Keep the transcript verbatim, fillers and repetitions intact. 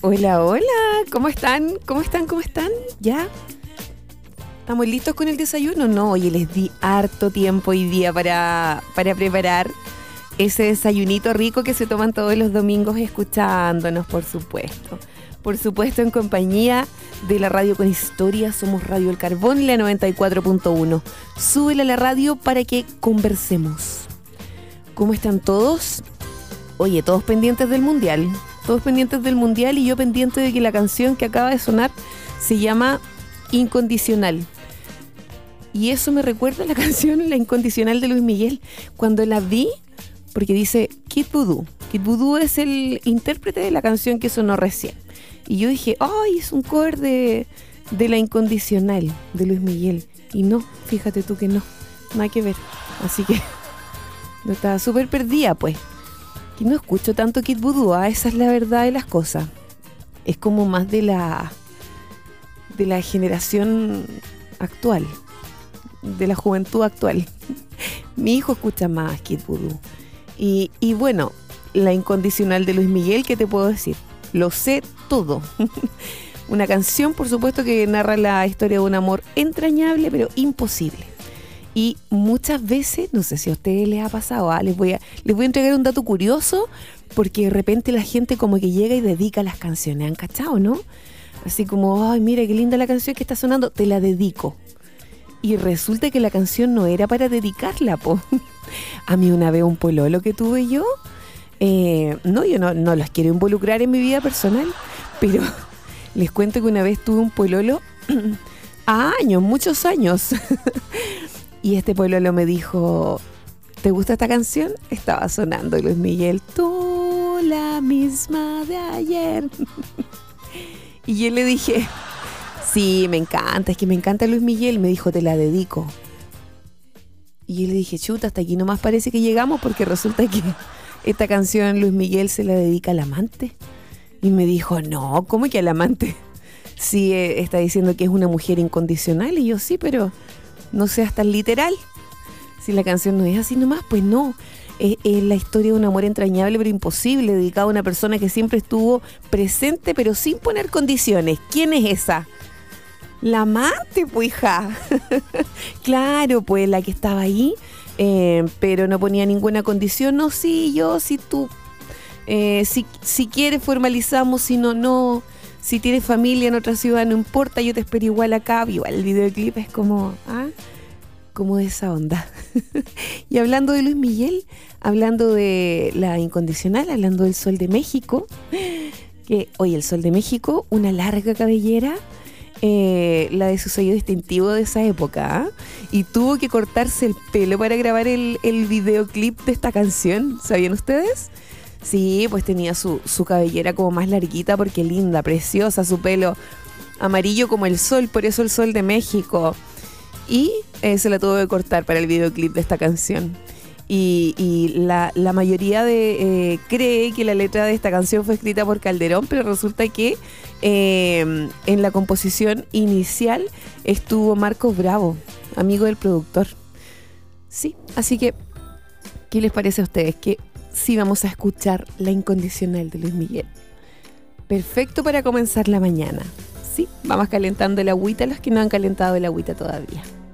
Hola, hola, ¿cómo están? ¿Cómo están? ¿Cómo están? ¿Ya? ¿Estamos listos con el desayuno? No, oye, les di harto tiempo hoy día para, para preparar ese desayunito rico que se toman todos los domingos escuchándonos, por supuesto. Por supuesto, en compañía de la radio con historia, somos Radio El Carbón, la noventa y cuatro punto uno. Súbela a la radio para que conversemos. ¿Cómo están todos? Oye, todos pendientes del Mundial. Todos pendientes del Mundial y yo pendiente de que la canción que acaba de sonar se llama Incondicional. Y eso me recuerda a la canción La Incondicional de Luis Miguel. Cuando la vi, porque dice Kid Voodoo. Kid Voodoo es el intérprete de la canción que sonó recién. Y yo dije, ¡ay! Es un cover de, de La Incondicional de Luis Miguel. Y no, fíjate tú que no, nada que ver. Así que no estaba súper perdida, pues. Que no escucho tanto Kid Voodoo, ¿ah? Esa es la verdad de las cosas. Es como más de la de la generación actual, de la juventud actual. Mi hijo escucha más Kid Voodoo. Y, y bueno, La Incondicional de Luis Miguel, ¿qué te puedo decir? Lo sé todo. Una canción, por supuesto, que narra la historia de un amor entrañable, pero imposible. Y muchas veces, no sé si a ustedes les ha pasado, ¿ah? les, voy a, les voy a entregar un dato curioso, porque de repente la gente como que llega y dedica las canciones, ¿han cachado, no? Así como, ay, mira qué linda la canción que está sonando, te la dedico. Y resulta que la canción no era para dedicarla, po. A mí una vez un pololo que tuve yo, eh, no, yo no, no los quiero involucrar en mi vida personal, pero les cuento que una vez tuve un pololo a años, muchos años. Y este pololo me dijo, ¿te gusta esta canción? Estaba sonando Luis Miguel, tú la misma de ayer. Y yo le dije, sí, me encanta, es que me encanta Luis Miguel. Me dijo, te la dedico. Y yo le dije, chuta, hasta aquí nomás parece que llegamos, porque resulta que esta canción Luis Miguel se la dedica al amante. Y me dijo, no, ¿cómo que al amante? Sí, eh, está diciendo que es una mujer incondicional. Y yo, sí, pero no seas tan literal. Si la canción no es así nomás, pues no. Es, es la historia de un amor entrañable pero imposible, dedicado a una persona que siempre estuvo presente pero sin poner condiciones. ¿Quién es esa? La amante, pues, hija. Claro, pues la que estaba ahí, eh, pero no ponía ninguna condición. No, sí, yo, si tú, eh, si, si quieres formalizamos, si no, no. Si tienes familia en otra ciudad, no importa, yo te espero igual acá. Igual el videoclip es como, ¿ah? Como de esa onda. Y hablando de Luis Miguel, hablando de La Incondicional, hablando del Sol de México, que, oye, el Sol de México, una larga cabellera, eh, la de su sello distintivo de esa época, ¿eh? Y tuvo que cortarse el pelo para grabar el, el videoclip de esta canción, ¿sabían ustedes? Sí, pues tenía su, su cabellera como más larguita, porque linda, preciosa, su pelo amarillo como el sol, por eso el Sol de México. Y eh, se la tuvo que cortar para el videoclip de esta canción. Y, y la, la mayoría de eh, cree que la letra de esta canción fue escrita por Calderón, pero resulta que eh, en la composición inicial estuvo Marcos Bravo, amigo del productor. Sí, así que, ¿qué les parece a ustedes? Que sí vamos a escuchar La Incondicional de Luis Miguel. Perfecto para comenzar la mañana. Sí, vamos calentando el agüita, los que no han calentado el agüita todavía.